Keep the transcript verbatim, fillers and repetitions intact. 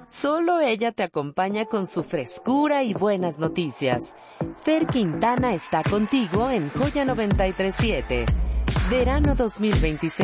Solo ella te acompaña con su frescura y buenas noticias. Fer Quintana está contigo en Joya noventa y tres punto siete. Verano dos mil veintiséis.